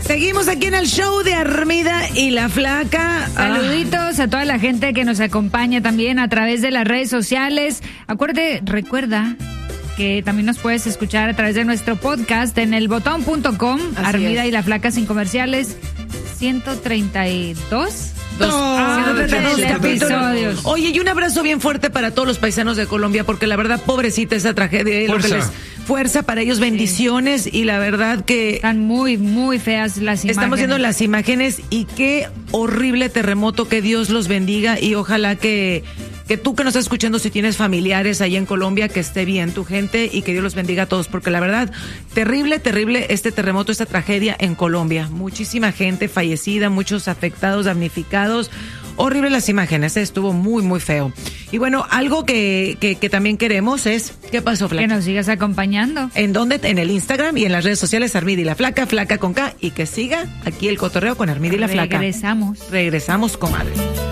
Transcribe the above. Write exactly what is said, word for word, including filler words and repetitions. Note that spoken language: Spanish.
Seguimos aquí en el show de Armida y la Flaca. Saluditos ah. a toda la gente que nos acompaña también a través de las redes sociales. Acuérdate, recuerda que también nos puedes escuchar a través de nuestro podcast en el botón punto com, Armida es. y la Flaca sin comerciales, ciento treinta y dos. Dos, ah, ciento treinta y dos episodios. Oye, y un abrazo bien fuerte para todos los paisanos de Colombia, porque la verdad, pobrecita esa tragedia. Fuerza. Lo que les, fuerza para ellos, bendiciones, sí. Y la verdad que... Están muy, muy feas las imágenes. Estamos viendo las imágenes y qué horrible terremoto, que Dios los bendiga y ojalá que... que tú que nos estás escuchando, si tienes familiares ahí en Colombia, que esté bien tu gente y que Dios los bendiga a todos, porque la verdad, terrible, terrible este terremoto, esta tragedia en Colombia. Muchísima gente fallecida, muchos afectados, damnificados. Horrible las imágenes, estuvo muy, muy feo. Y bueno, algo que, que, que también queremos es, ¿qué pasó, Flaca? Que nos sigas acompañando. ¿En dónde? En el Instagram y en las redes sociales, Armida y la Flaca, Flaca con K, y que siga aquí el cotorreo con Armida y la Flaca. Regresamos. Regresamos, comadre.